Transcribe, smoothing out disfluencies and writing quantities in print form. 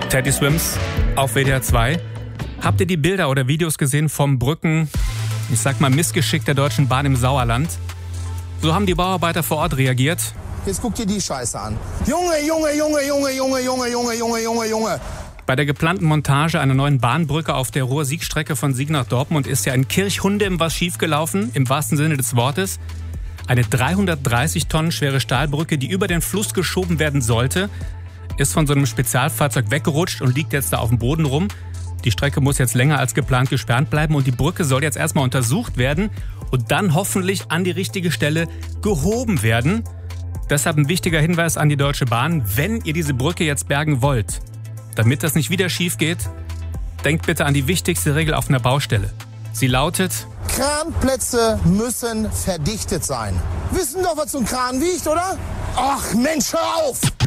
Teddy Swims auf WDR 2. Habt ihr die Bilder oder Videos gesehen vom Missgeschick der Deutschen Bahn im Sauerland? So haben die Bauarbeiter vor Ort reagiert. Jetzt guck dir die Scheiße an. Junge. Bei der geplanten Montage einer neuen Bahnbrücke auf der Ruhr-Sieg-Strecke von Sieg nach Dortmund ist ja in Kirchhundem was schiefgelaufen, im wahrsten Sinne des Wortes. Eine 330 Tonnen schwere Stahlbrücke, die über den Fluss geschoben werden sollte, ist von so einem Spezialfahrzeug weggerutscht und liegt jetzt da auf dem Boden rum. Die Strecke muss jetzt länger als geplant gesperrt bleiben und die Brücke soll jetzt erstmal untersucht werden und dann hoffentlich an die richtige Stelle gehoben werden. Deshalb ein wichtiger Hinweis an die Deutsche Bahn: Wenn ihr diese Brücke jetzt bergen wollt, damit das nicht wieder schief geht, denkt bitte an die wichtigste Regel auf einer Baustelle. Sie lautet: Kranplätze müssen verdichtet sein. Wissen doch, was so ein Kran wiegt, oder? Ach Mensch, hör auf!